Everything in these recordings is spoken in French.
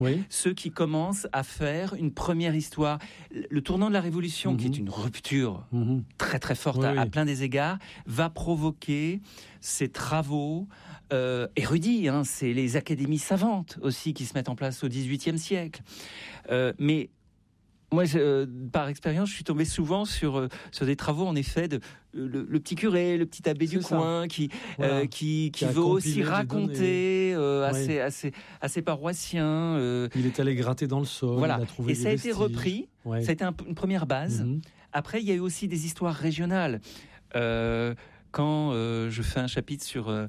Oui. Ceux qui commencent à faire une première histoire. Le tournant de la Révolution, qui est une rupture très très forte à plein des égards, va provoquer ces travaux érudits. C'est les académies savantes aussi qui se mettent en place au XVIIIe siècle. Mais moi, par expérience, je suis tombé souvent sur des travaux, en effet, de le petit curé, le petit abbé du coin, qui veut aussi raconter à ses paroissiens. Il est allé gratter dans le sol. Voilà. Il a trouvé et ça a été repris. Ouais. Ça a été une première base. Après, il y a eu aussi des histoires régionales. Quand je fais un chapitre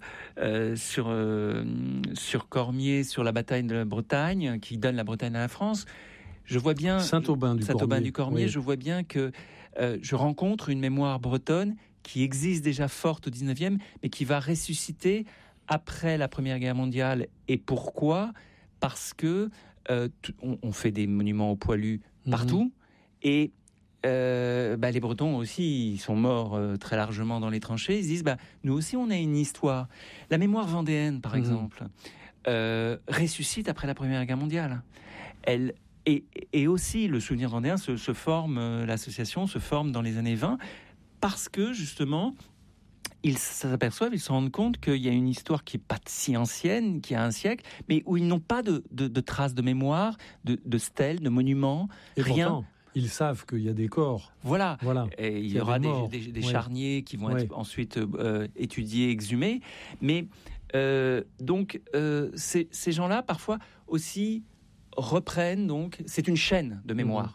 sur Cormier, sur la bataille de la Bretagne, qui donne la Bretagne à la France, je vois bien Saint-Aubin du Cormier. Je vois bien que je rencontre une mémoire bretonne qui existe déjà forte au 19e, mais qui va ressusciter après la Première Guerre mondiale. Et pourquoi ? Parce que on fait des monuments aux poilus partout, et les Bretons aussi, ils sont morts très largement dans les tranchées. Ils se disent, nous aussi, on a une histoire. La mémoire vendéenne, par exemple, ressuscite après la Première Guerre mondiale. Et aussi, le souvenir vendéen se forme, l'association se forme dans les années 20, parce que, justement, ils s'aperçoivent, ils se rendent compte qu'il y a une histoire qui n'est pas si ancienne, qui a un siècle, mais où ils n'ont pas de traces de mémoire, de stèles, de monuments, et rien. Pourtant, ils savent qu'il y a des corps. Voilà. Et il y aura des charniers qui vont être ensuite étudiés, exhumés. Mais donc, ces gens-là, parfois, aussi reprennent, donc, c'est une chaîne de mémoire.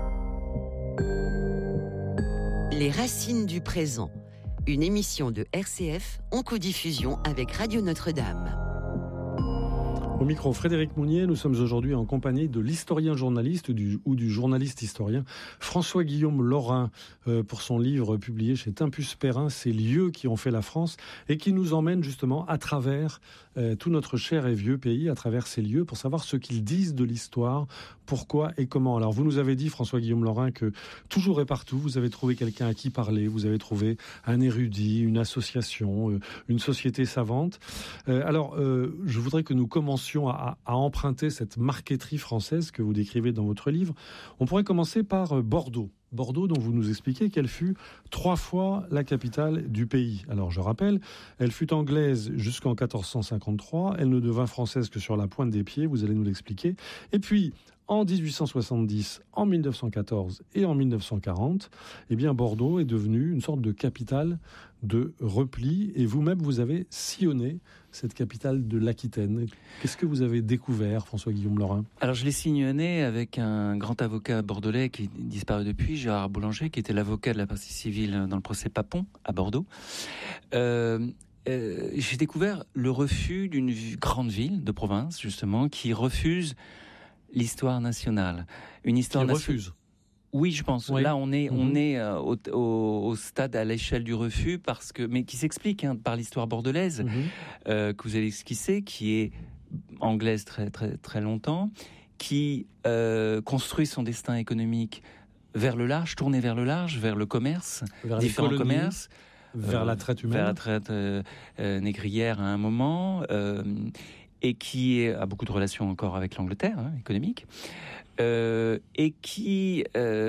Les racines du présent, une émission de RCF en codiffusion avec Radio Notre-Dame. Au micro, Frédéric Mounier, nous sommes aujourd'hui en compagnie de l'historien-journaliste ou du journaliste-historien François-Guillaume Laurin pour son livre publié chez Tempus Perrin, Ces lieux qui ont fait la France, et qui nous emmène justement à travers tout notre cher et vieux pays, à travers ces lieux, pour savoir ce qu'ils disent de l'histoire, pourquoi et comment. Alors vous nous avez dit, François-Guillaume Laurin, que toujours et partout, vous avez trouvé quelqu'un à qui parler, vous avez trouvé un érudit, une association, une société savante. Je voudrais que nous commencions à emprunter cette marqueterie française que vous décrivez dans votre livre. On pourrait commencer par Bordeaux. Bordeaux, dont vous nous expliquez qu'elle fut 3 fois la capitale du pays. Alors, je rappelle, elle fut anglaise jusqu'en 1453. Elle ne devint française que sur la pointe des pieds, vous allez nous l'expliquer. Et puis, en 1870, en 1914 et en 1940, Bordeaux est devenue une sorte de capitale de repli. Et vous-même, vous avez sillonné cette capitale de l'Aquitaine. Qu'est-ce que vous avez découvert, François-Guillaume Laurin ? Alors, je l'ai sillonné avec un grand avocat bordelais qui est disparu depuis, Gérard Boulanger, qui était l'avocat de la partie civile dans le procès Papon à Bordeaux. J'ai découvert le refus d'une grande ville de province, justement, qui refuse l'histoire nationale. Une histoire nationale. Oui, je pense. Oui. Là, on est au stade, à l'échelle du refus, mais qui s'explique par l'histoire bordelaise que vous avez esquissée, qui est anglaise très très très longtemps, qui construit son destin économique vers le large, tourné vers le large, vers le commerce, vers différents commerces, vers la traite humaine, vers la traite négrière à un moment. Et qui a beaucoup de relations encore avec l'Angleterre, économique, et qui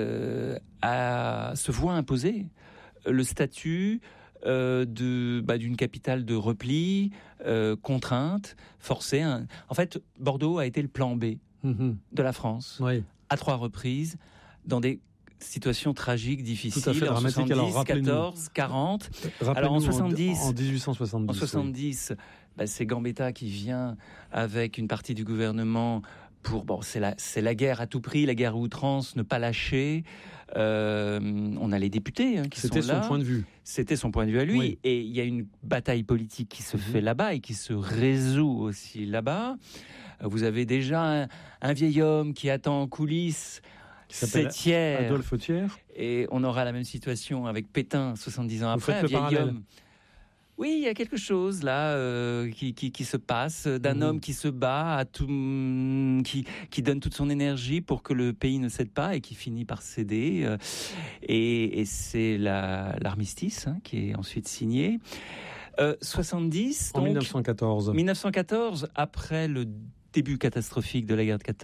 se voit imposer le statut d'une capitale de repli, contrainte, forcée. En fait, Bordeaux a été le plan B de la France, à 3 reprises, dans des situations tragiques, difficiles. Tout à fait dramatique. En 70, 14, 40. Alors en 70, en 1870. En 70, c'est Gambetta qui vient avec une partie du gouvernement c'est la guerre à tout prix, la guerre à outrance, ne pas lâcher. On a les députés qui sont là. C'était son point de vue. C'était son point de vue à lui. Oui. Et il y a une bataille politique qui se fait là-bas et qui se résout aussi là-bas. Vous avez déjà un vieil homme qui attend en coulisses. C'est Thiers. Adolphe Thiers. Et on aura la même situation avec Pétain 70 ans après. Vous faites le parallèle. Oui, il y a quelque chose là qui se passe, d'un homme qui se bat, qui donne toute son énergie pour que le pays ne cède pas et qui finit par céder. Et c'est l'armistice qui est ensuite signé. 70, en donc, 1914. 1914, après le début catastrophique de la guerre de 14.